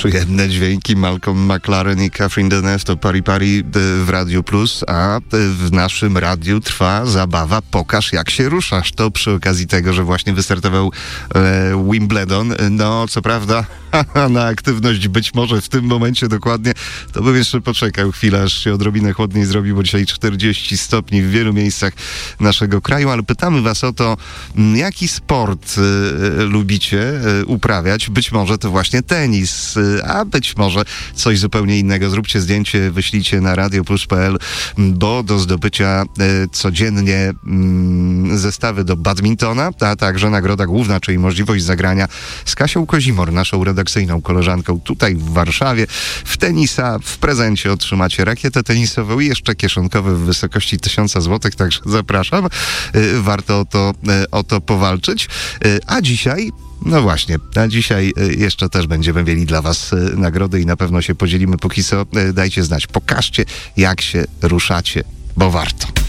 Przyjemne dźwięki Malcolm McLaren i Catherine Deneuve to Pari Pari w Radiu Plus, a w naszym radiu trwa zabawa Pokaż jak się ruszasz. To przy okazji tego, że właśnie wystartował Wimbledon. No, co prawda na aktywność być może w tym momencie dokładnie, to bym jeszcze poczekał chwilę, aż się odrobinę chłodniej zrobi, bo dzisiaj 40 stopni w wielu miejscach naszego kraju, ale pytamy was o to, jaki sport lubicie uprawiać. Być może to właśnie tenis, a być może coś zupełnie innego. Zróbcie zdjęcie, wyślijcie na radioplus.pl, bo do zdobycia codziennie zestawy do badmintona, a także nagroda główna, czyli możliwość zagrania z Kasią Kozimor, naszą redakcyjną koleżanką tutaj w Warszawie. W tenisa w prezencie otrzymacie rakietę tenisową i jeszcze kieszonkowe w wysokości 1000 zł, także zapraszam. Warto o to powalczyć. A dzisiaj jeszcze też będziemy mieli dla was nagrody i na pewno się podzielimy. Póki co dajcie znać, pokażcie jak się ruszacie, bo warto.